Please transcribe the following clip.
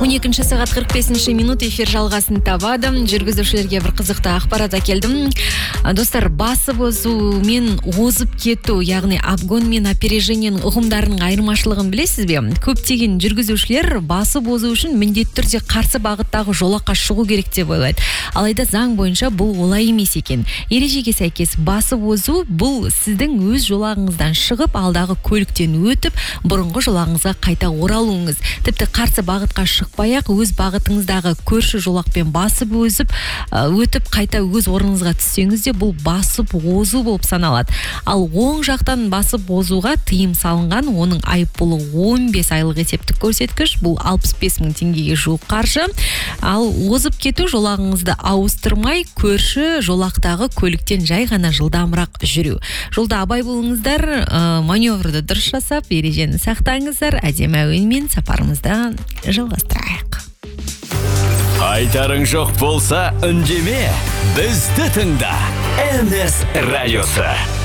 12 сағат 45 минут эфир жалғасын табады. Жүргізушілерге бір қызықты ақпарат әкелдім. Достар, басып озу мен озып кету, яғни обгон мен опережениенің ұғымдарының айырмашылығын білесіз бе? Көптеген жүргізушілер басып озу үшін міндетті түрде қарсы бағыттағы жолаққа шығу керек деп ойлайды. Алайда заң бойынша бұл олай емес екен. Ережеге сәйкес басып озу бұл сіздің өз жолағыңыздан шығып, алдағы көліктен өтіп, бұрынғы жолағыңызға қайта оралуыңыз. Тіпті қарсы бағытқа шықпай-ақ өз бағытыңыздағы көрші жолақпен басып өтіп қайта өз орныңызға түссеңіз де бұл басып озу болып саналады. Ал оң жақтан басып озуға тыйым салынған, оның айыппұлы 15 айлық есептік көрсеткіш, бұл 65 мың теңгеге жуық қаржы. Ал озып кету жолағыңызды ауыстырмай, көрші жолақтағы көліктен жай ғана жылдамырақ жүру. Жолда абай болыңыздар, маневрді дұрыс жасап, ережені сақтаңыздар. Әдемі әуенмен сапарымызда жалғастырайық. Айтарың жоқ болса үндеме, бізді тыңда. NS радиосы.